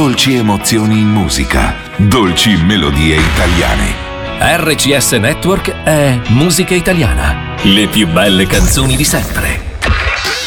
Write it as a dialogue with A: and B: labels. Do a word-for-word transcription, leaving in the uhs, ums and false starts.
A: dolci emozioni in musica, dolci melodie italiane.
B: R C S Network è musica italiana. Le più belle canzoni di sempre.